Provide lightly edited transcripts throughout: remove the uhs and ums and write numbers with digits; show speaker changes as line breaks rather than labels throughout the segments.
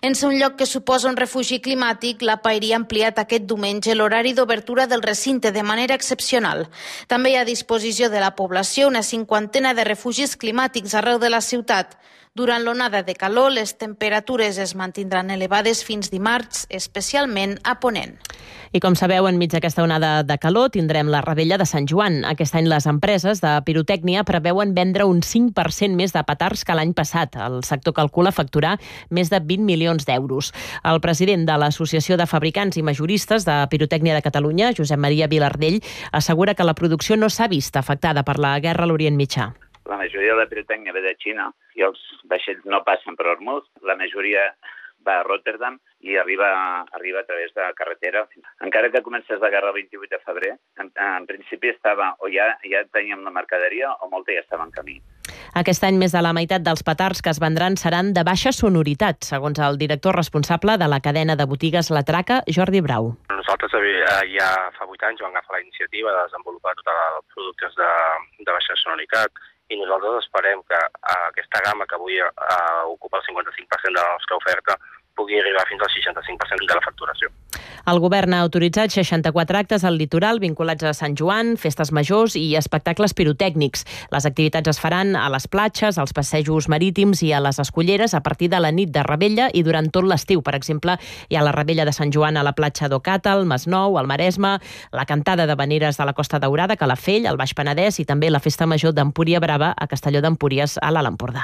En ser un lloc que suposa un refugi climàtic, la Pairi ha ampliat aquest diumenge l'horari d'obertura del recinte de manera excepcional. També hi ha a disposició de la població una 50 de refugis climàtics arreu de la ciutat. Durant l'onada de calor, les temperatures es mantindran elevades fins dimarts, especialment a Ponent.
I com sabeu, enmig d'aquesta onada de calor tindrem la Revetlla de Sant Joan. Aquest any les empreses de pirotècnia preveuen vendre un 5% més de petards que l'any passat. El sector calcula facturar més de 20 milions d'euros. El president de l'Associació de Fabricants i Majoristes de Pirotècnia de Catalunya, Josep Maria Vilardell, assegura que la producció no s'ha vist afectada per la guerra a l'Orient Mitjà.
La majoria de la pirotècnia ve de Xina i els vaixells no passen per Hormuz. La majoria va a Rotterdam i arriba a través de carretera. Encara que comencés la guerra el 28 de febrer, en principi estava o ja teníem la mercaderia o molta ja estava en camí.
Aquest any més de la meitat dels petards que es vendran seran de baixa sonoritat, segons el director responsable de la cadena de botigues La Traca, Jordi Brau.
Nosaltres ja fa 8 anys vam agafar la iniciativa de desenvolupar tots els productes de baixa sonoritat i nosaltres esperem que aquesta gamma que avui ocupa el 55% de la nostra oferta pugui arribar fins al 65% de la facturació.
El govern ha autoritzat 64 actes al litoral vinculats a Sant Joan, festes majors i espectacles pirotècnics. Les activitats es faran a les platges, als passejos marítims i a les esculleres a partir de la nit de Revetlla i durant tot l'estiu. Per exemple, hi ha la Revetlla de Sant Joan a la platja d'Ocata, al Masnou, al Maresme, la cantada d'havaneres de la Costa Daurada, a Calafell, al Baix Penedès i també la festa major d'Empúria Brava a Castelló d'Empúries, a l'Alt Empordà.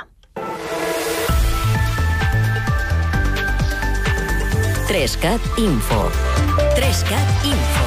3CAT Info. 3CAT Info.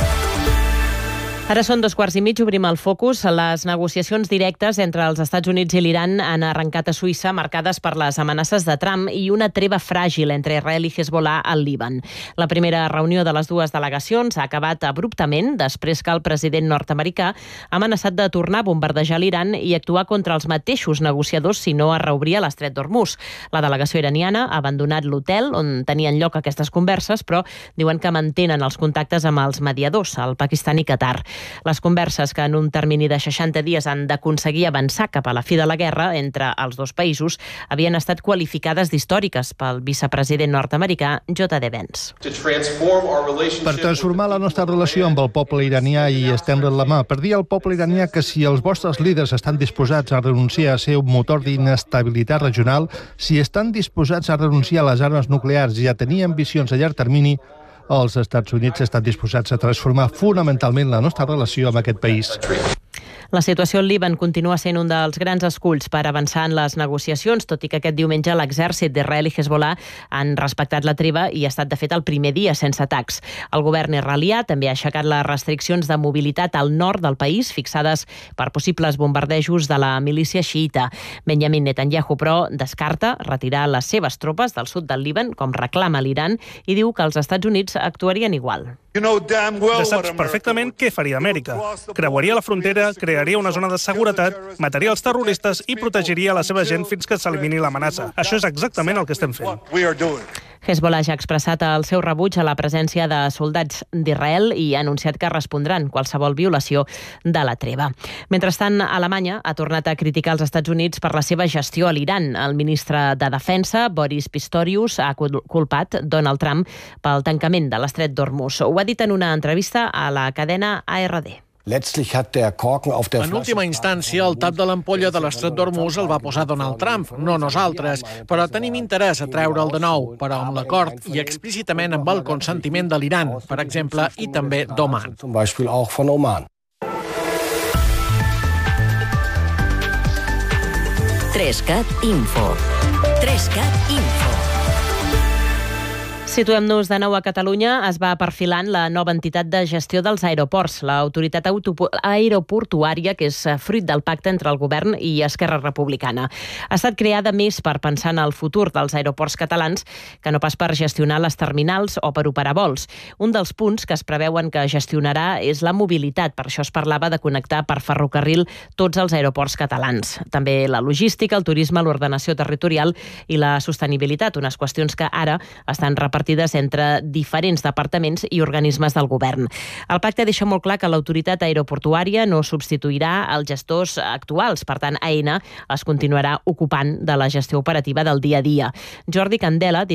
Ara són 2:15, obrim el focus. Les negociacions directes entre els Estats Units i l'Iran han arrencat a Suïssa, marcades per les amenaces de Trump i una treva fràgil entre Israel i Hezbollah al Líban. La primera reunió de les dues delegacions ha acabat abruptament després que el president nord-americà ha amenaçat de tornar a bombardejar l'Iran i actuar contra els mateixos negociadors si no es reobria l'estret d'Hormuz. La delegació iraniana ha abandonat l'hotel on tenien lloc aquestes converses, però diuen que mantenen els contactes amb els mediadors, el Pakistan i Qatar. Les converses, que en un termini de 60 dies han d'aconseguir avançar cap a la fi de la guerra entre els dos països, havien estat qualificades d'històriques pel vicepresident nord-americà J.D. Vance.
Per transformar la nostra relació amb el poble iranià i estendre la mà, per dir al poble iranià que si els vostres líders estan disposats a renunciar a ser un motor d'inestabilitat regional, si estan disposats a renunciar a les armes nuclears i a tenir ambicions a llarg termini, els Estats Units estan disposats a transformar fonamentalment la nostra relació amb aquest país.
La situació al Líban continua sent un dels grans esculls per avançar en les negociacions, tot i que aquest diumenge l'exèrcit d'Israel i Hezbollah han respectat la treva i ha estat, de fet, el primer dia sense atacs. El govern israelià també ha aixecat les restriccions de mobilitat al nord del país, fixades per possibles bombardejos de la milícia xiïta. Benjamin Netanyahu, però, descarta retirar les seves tropes del sud del Líban, com reclama l'Iran, i diu que els Estats Units actuarien igual.
Ja saps perfectament què faria Amèrica. Creuaria la frontera, crearia una zona de seguretat, mataria els terroristes i protegiria la seva gent fins que s'elimini l'amenaça. Això és exactament el que estem fent.
Hezbollah ja ha expressat el seu rebuig a la presència de soldats d'Israel i ha anunciat que respondran qualsevol violació de la treva. Mentrestant, Alemanya ha tornat a criticar els Estats Units per la seva gestió a l'Iran. El ministre de Defensa, Boris Pistorius, ha culpat Donald Trump pel tancament de l'estret d'Hormuz. Ho ha dit en una entrevista a la cadena ARD.
En última instància, el tap de l'ampolla de l'estret d'Hormuz el va posar Donald Trump, no nosaltres, però tenim interès a treure'l de nou, però amb l'acord i explícitament amb el consentiment de l'Iran, per exemple, i també d'Oman.
3CAT Info. 3CAT Info.
Situem-nos de nou a Catalunya. Es va perfilant la nova entitat de gestió dels aeroports, l'autoritat aeroportuària, que és fruit del pacte entre el govern i Esquerra Republicana. Ha estat creada més per pensar en el futur dels aeroports catalans que no pas per gestionar les terminals o per operar vols. Un dels punts que es preveuen que gestionarà és la mobilitat. Per això es parlava de connectar per ferrocarril tots els aeroports catalans. També la logística, el turisme, l'ordenació territorial i la sostenibilitat, unes qüestions que ara estan repartides entre diferents departaments i organismes del govern. El pacte deixa molt clar que l'autoritat aeroportuària no substituirà els gestors actuals. Per tant, AENA es continuarà ocupant de la gestió operativa del dia a dia. Jordi Candela,